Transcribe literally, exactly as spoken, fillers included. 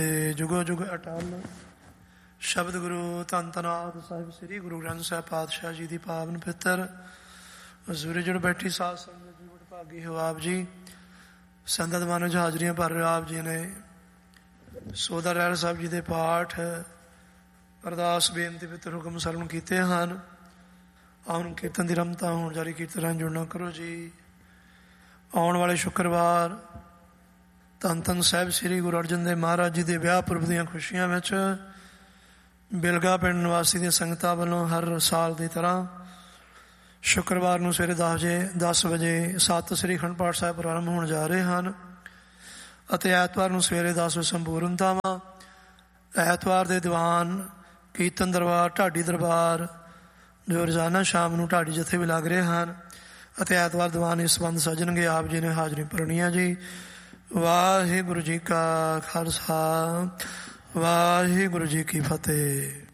ਜੁਗੋ ਜੁਗ ਅਟਲ। ਸ਼ਬਦ ਗੁਰੂ ਧੰਨ ਧੰਨ ਆਦਿ ਸਾਹਿਬ ਸ੍ਰੀ ਗੁਰੂ ਗ੍ਰੰਥ ਸਾਹਿਬ ਪਾਤਸ਼ਾਹ ਜੀ ਦੀ ਪਾਵਨ ਪਿੱਤਰ ਸੂਰਜ ਜੁੜ ਬੈਠੀ ਸਾਧ ਸੰਗਤ ਜੀ ਬੜ ਭਾਗੀ ਹੋ ਆਪ ਜੀ। ਸੰਗਤ ਮਨ ਚ ਹਾਜ਼ਰੀਆਂ ਭਰ ਰਹੇ ਆਪ ਜੀ ਨੇ। ਸੋਦਰ ਰਹਿਰ ਸਾਹਿਬ ਜੀ ਦੇ ਪਾਠ ਅਰਦਾਸ ਬੇਨਤੀ ਪਿੱਤਰ ਹੁਕਮ ਸਰਵਣ ਕੀਤੇ ਹਨ। ਆਉਣ ਕੀਰਤਨ ਦੀ ਰਮਤਾ ਹੋਣ ਜਾਰੀ ਕੀਰਤਨ ਰਾਹੀਂ ਜੁੜਨਾ ਕਰੋ ਜੀ। ਆਉਣ ਵਾਲੇ ਸ਼ੁੱਕਰਵਾਰ ਧੰਨ ਧੰਨ ਸਾਹਿਬ ਸ੍ਰੀ ਗੁਰੂ ਅਰਜਨ ਦੇਵ ਮਹਾਰਾਜ ਜੀ ਦੇ ਵਿਆਹ ਪੁਰਬ ਦੀਆਂ ਖੁਸ਼ੀਆਂ ਵਿੱਚ ਬਿਲਗਾ ਪਿੰਡ ਨਿਵਾਸੀ ਦੀਆਂ ਸੰਗਤਾਂ ਵੱਲੋਂ ਹਰ ਸਾਲ ਦੀ ਤਰ੍ਹਾਂ ਸ਼ੁੱਕਰਵਾਰ ਨੂੰ ਸਵੇਰੇ ਦਸ ਵਜੇ ਦਸ ਵਜੇ ਸੱਤ ਸ੍ਰੀ ਅਖੰਡ ਪਾਠ ਸਾਹਿਬ ਪ੍ਰਾਰੰਭ ਹੋਣ ਜਾ ਰਹੇ ਹਨ ਅਤੇ ਐਤਵਾਰ ਨੂੰ ਸਵੇਰੇ ਦਸ ਵਜੇ ਸੰਪੂਰਨਤਾਵਾਂ। ਐਤਵਾਰ ਦੇ ਦੀਵਾਨ ਕੀਰਤਨ ਦਰਬਾਰ ਢਾਡੀ ਦਰਬਾਰ ਜੋ ਰੋਜ਼ਾਨਾ ਸ਼ਾਮ ਨੂੰ ਢਾਡੀ ਜਥੇ ਵੀ ਲੱਗ ਰਹੇ ਹਨ ਅਤੇ ਐਤਵਾਰ ਦੀਵਾਨ ਇਸ ਸੰਬੰਧ ਸੱਜਣਗੇ। ਆਪ ਜੀ ਨੇ ਹਾਜ਼ਰੀ ਭਰਨੀ ਹੈ ਜੀ। ਵਾਹਿਗੁਰੂ ਜੀ ਕਾ ਖਾਲਸਾ ਵਾਹਿਗੁਰੂ ਜੀ ਕੀ ਫਤਿਹ।